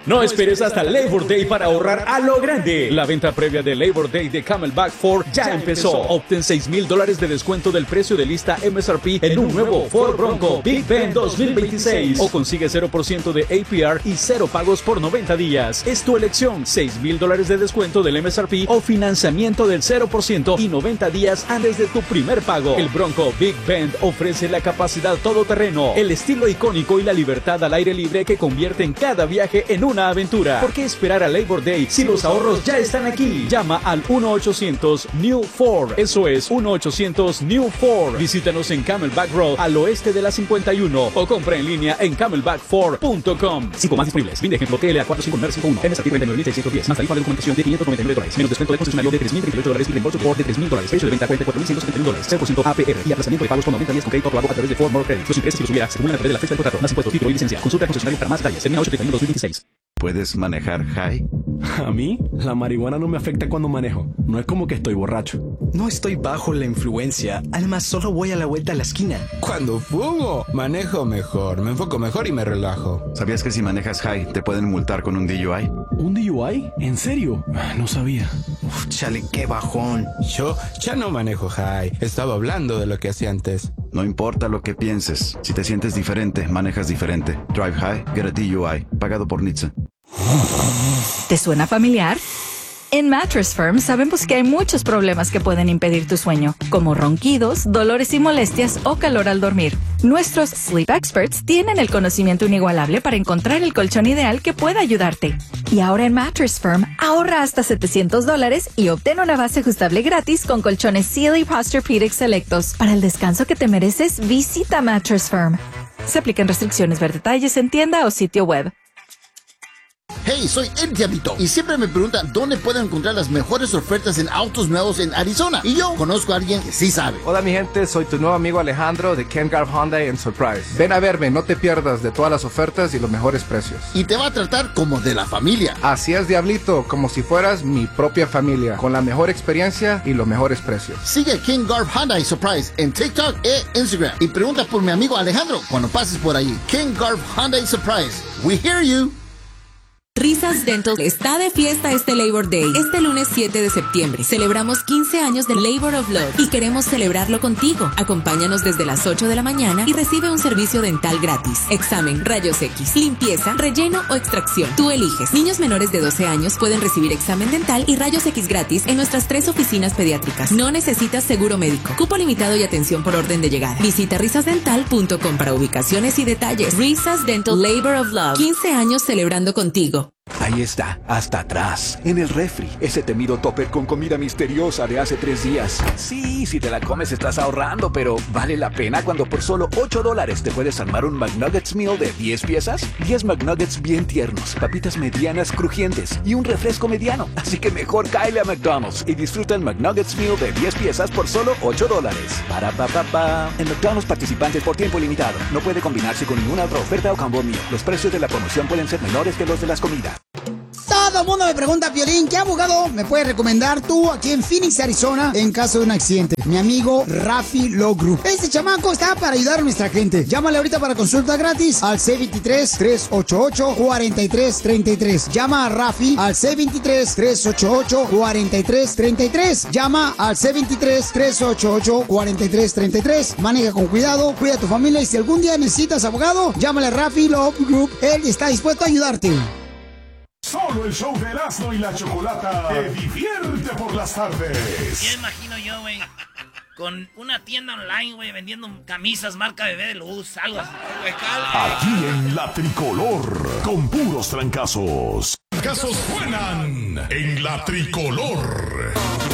No esperes hasta Labor Day para ahorrar a lo grande. La venta previa de Labor Day de Camelback Ford ya empezó. Obtén $6,000 de descuento del precio de lista MSRP en un nuevo Ford Bronco Big Bend 2026. O consigue 0% de APR y 0 pagos por 90 días. Es tu elección. $6,000 de descuento del MSRP o financiamiento del 0% y 90 días antes de tu primer pago. El Bronco Big Bend ofrece la capacidad todoterreno, el estilo icónico y la libertad al aire libre que convierten cada viaje en una aventura. ¿Por qué esperar a Labor Day si los ahorros ya están aquí? Llama al 1-800-NEW-FORD. Eso es 1-800-NEW-FORD. Visítanos en Camelback Road al oeste de la 51 o compra en línea en camelbackford.com. 5 más disponibles. Fin de ejemplo TLA 459151. MSRP 49,610. Más tarifa de documentación de $599. Menos descuento de concesionario de $3,038 y reembolso Ford de $3,000. Precio de venta $44,171. 0% APR y aplazamiento de pagos con 90 días con crédito aprobado a través de Ford More Credit. Los intereses y los hubiera se acumulan a través de la fecha del contrato. Más impuestos, título y licencia. Consulta al concesionario para más detalles. Termina 8/31/2026. ¿Puedes manejar high? A mí, la marihuana no me afecta cuando manejo. No es como que estoy borracho. No estoy bajo la influencia. Además, solo voy a la vuelta a la esquina. Cuando fumo, manejo mejor, me enfoco mejor y me relajo. ¿Sabías que si manejas high te pueden multar con un DUI? ¿Un DUI? ¿En serio? No sabía. Uf, chale, qué bajón. Yo ya no manejo high. Estaba hablando de lo que hacía antes. No importa lo que pienses. Si te sientes diferente, manejas diferente. Drive high, get a DUI. Pagado por NHTSA. ¿Te suena familiar? En Mattress Firm sabemos que hay muchos problemas que pueden impedir tu sueño, como ronquidos, dolores y molestias o calor al dormir. Nuestros Sleep Experts tienen el conocimiento inigualable para encontrar el colchón ideal que pueda ayudarte. Y ahora en Mattress Firm, ahorra hasta $700 y obtén una base ajustable gratis con colchones Sealy Posturepedic selectos. Para el descanso que te mereces, visita Mattress Firm. Se aplican restricciones. Ver detalles en tienda o sitio web. Hey, soy El Diablito y siempre me preguntan dónde pueden encontrar las mejores ofertas en autos nuevos en Arizona. Y yo conozco a alguien que sí sabe. Hola mi gente, soy tu nuevo amigo Alejandro de Ken Garb Hyundai en Surprise. Ven a verme, no te pierdas de todas las ofertas y los mejores precios. Y te va a tratar como de la familia. Así es, Diablito, como si fueras mi propia familia, con la mejor experiencia y los mejores precios. Sigue Ken Garb Hyundai Surprise en TikTok e Instagram y pregunta por mi amigo Alejandro cuando pases por ahí. Ken Garb Hyundai Surprise. We hear you. Risas Dental está de fiesta este Labor Day. Este lunes 7 de septiembre celebramos 15 años de Labor of Love y queremos celebrarlo contigo. Acompáñanos desde las 8 de la mañana y recibe un servicio dental gratis. Examen, rayos X, limpieza, relleno o extracción. Tú eliges. Niños menores de 12 años pueden recibir examen dental y rayos X gratis en nuestras 3 oficinas pediátricas. No necesitas seguro médico. Cupo limitado y atención por orden de llegada. Visita risasdental.com para ubicaciones y detalles. Risas Dental Labor of Love. 15 años celebrando contigo. Ahí está, hasta atrás, en el refri, ese temido topper con comida misteriosa de hace 3 días. Sí, si te la comes estás ahorrando, pero ¿vale la pena cuando por solo $8 te puedes armar un McNuggets Meal de 10 piezas? 10 McNuggets bien tiernos, papitas medianas crujientes y un refresco mediano. Así que mejor cáele a McDonald's y disfruta el McNuggets Meal de 10 piezas por solo $8. Para pa pa pa. En McDonald's participantes por tiempo limitado. No puede combinarse con ninguna otra oferta o combo meal. Los precios de la promoción pueden ser menores que los de las comidas. Todo el mundo me pregunta, Piolín, ¿qué abogado me puedes recomendar tú aquí en Phoenix, Arizona, en caso de un accidente? Mi amigo Rafi Law Group. Este chamaco está para ayudar a nuestra gente. Llámale ahorita para consulta gratis al C23-388-4333. Llama a Rafi al C23-388-4333. Llama al C23-388-4333. Maneja con cuidado, cuida a tu familia y si algún día necesitas abogado, llámale a Rafi Law Group. Él está dispuesto a ayudarte. Solo el show de Erasmo y la Chocolata te divierte por las tardes. Ya imagino yo, güey, con una tienda online, güey, vendiendo camisas marca Bebé de Luz, algo así. Aquí en La Tricolor, con puros trancazos. Trancazos suenan en La Tricolor.